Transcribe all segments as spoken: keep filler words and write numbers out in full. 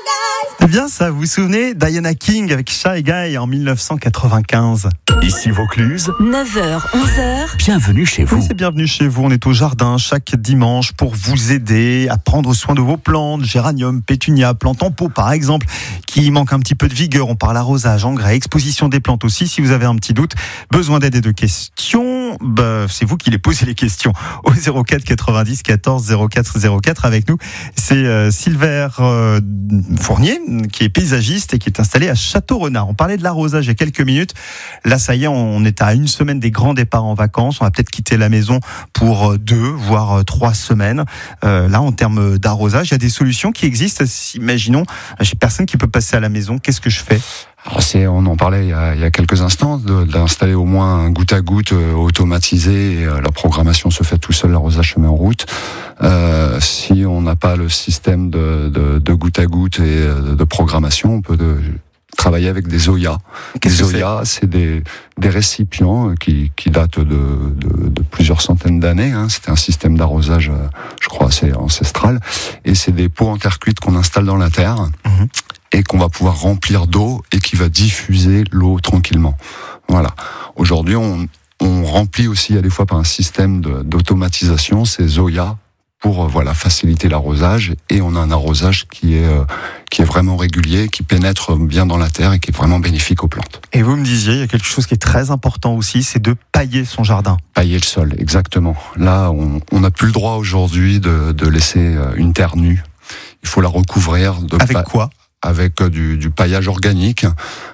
C'est bien ça, vous vous souvenez Diana King avec Shy Guy en dix-neuf cent quatre-vingt-quinze. Ici Vaucluse, neuf heures, onze heures. Bienvenue chez vous. Oui, c'est bienvenue chez vous. On est au jardin chaque dimanche pour vous aider à prendre soin de vos plantes, géranium, pétunia, plantes en pot par exemple, qui manquent un petit peu de vigueur. On parle arrosage, engrais, exposition des plantes aussi. Si vous avez un petit doute, besoin d'aide et de questions, bah, c'est vous qui les posez les questions au zéro quatre quatre-vingt-dix quatorze zéro quatre zéro quatre avec nous. C'est euh, Sylvain euh, Fournier qui est paysagiste et qui est installé à Château-Renard. On parlait de l'arrosage il y a quelques minutes. Là, ça y est, on est à une semaine des grands départs en vacances. On va peut-être quitter la maison pour deux, voire trois semaines. Euh, là, en termes d'arrosage, il y a des solutions qui existent. Imaginons, j'ai personne qui peut passer à la maison. Qu'est-ce que je fais ? Alors c'est, on en parlait il y a, il y a quelques instants, de, d'installer au moins un goutte à goutte euh, automatisé. Et, euh, la programmation se fait tout seul, l'arrosage se met en route. Euh, si on n'a pas le système de, de, de goutte à goutte et de, de programmation, on peut de, travailler avec des Zoya. Qu'est-ce des que Zoya, c'est, c'est des, des récipients qui, qui datent de, de, de plusieurs centaines d'années. Hein. C'était un système d'arrosage, je crois, assez ancestral. Et c'est des pots en terre cuite qu'on installe dans la terre. Mmh. Et qu'on va pouvoir remplir d'eau et qui va diffuser l'eau tranquillement. Voilà. Aujourd'hui, on, on remplit aussi à des fois par un système de, d'automatisation ces Zoya pour voilà faciliter l'arrosage, et on a un arrosage qui est euh, qui est vraiment régulier, qui pénètre bien dans la terre et qui est vraiment bénéfique aux plantes. Et vous me disiez, il y a quelque chose qui est très important aussi, c'est de pailler son jardin. Pailler le sol, exactement. Là, on n'a plus le droit aujourd'hui de, de laisser une terre nue. Il faut la recouvrir. De Avec pa- quoi ? Avec du, du paillage organique.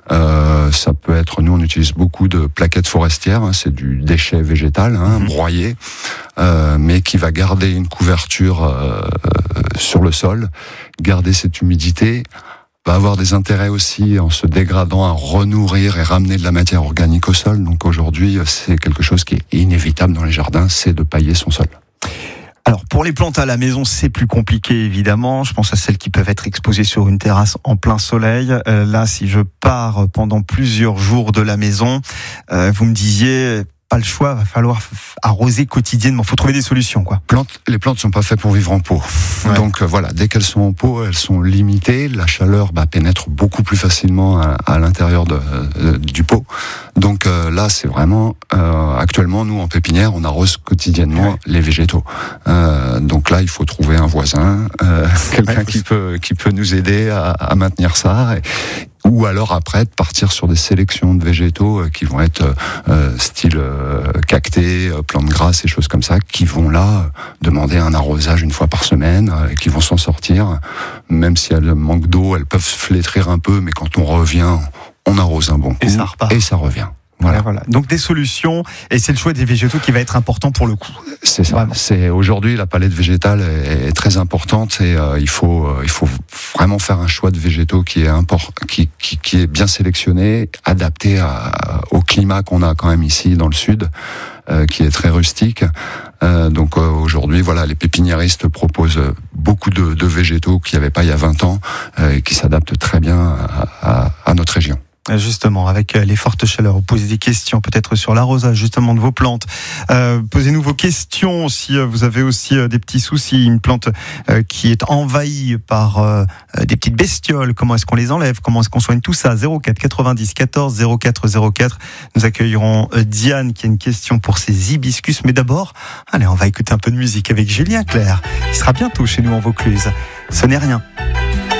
Euh, ça peut être, nous on utilise beaucoup de plaquettes forestières, hein, c'est du déchet végétal, hein, mmh. broyé, euh, mais qui va garder une couverture euh, sur le sol, garder cette humidité, va avoir des intérêts aussi en se dégradant à renourrir et ramener de la matière organique au sol. Donc aujourd'hui, c'est quelque chose qui est inévitable dans les jardins, c'est de pailler son sol. Alors pour les plantes à la maison, c'est plus compliqué évidemment. Je pense à celles qui peuvent être exposées sur une terrasse en plein soleil. Euh, là, si je pars pendant plusieurs jours de la maison, euh, vous me disiez pas le choix, va falloir arroser quotidiennement. Faut trouver des solutions, quoi. Plantes, les plantes sont pas faites pour vivre en pot. Ouais. Donc euh, voilà, dès qu'elles sont en pot, elles sont limitées. La chaleur bah, pénètre beaucoup plus facilement à, à l'intérieur de, de, du pot. Donc euh, là, c'est vraiment euh, actuellement, nous en pépinière, on arrose quotidiennement ouais. les végétaux. Euh, donc là, il faut trouver un voisin, euh, quelqu'un ouais, qui peut qui peut nous aider à, à maintenir ça. Et, ou alors après de partir sur des sélections de végétaux qui vont être euh, style euh, cactés, euh, plantes grasses et choses comme ça, qui vont là euh, demander un arrosage une fois par semaine euh, et qui vont s'en sortir. Même si elles manquent d'eau, elles peuvent flétrir un peu, mais quand on revient, on arrose un bon coup et ça repart. Et ça revient. Voilà. voilà. Donc des solutions, et c'est le choix des végétaux qui va être important pour le coup. C'est ça. Vraiment. C'est aujourd'hui la palette végétale est, est très importante et euh, il faut euh, il faut vraiment faire un choix de végétaux qui est import, qui, qui qui est bien sélectionné, adapté à, au climat qu'on a quand même ici dans le sud, euh, qui est très rustique. Euh, donc euh, aujourd'hui, voilà, les pépiniéristes proposent beaucoup de, de végétaux qu'il n'y avait pas il y a vingt ans euh, et qui s'adaptent très bien à, à, à notre région. Justement, avec les fortes chaleurs, vous posez des questions peut-être sur l'arrosage justement de vos plantes. Euh, posez-nous vos questions si vous avez aussi des petits soucis. Une plante euh, qui est envahie par euh, des petites bestioles, comment est-ce qu'on les enlève ? Comment est-ce qu'on soigne tout ça ? zéro quatre quatre-vingt-dix quatorze zéro quatre zéro quatre. Nous accueillerons Diane qui a une question pour ses hibiscus. Mais d'abord, allez, on va écouter un peu de musique avec Julien Clerc. Il sera bientôt chez nous en Vaucluse. Ce n'est rien.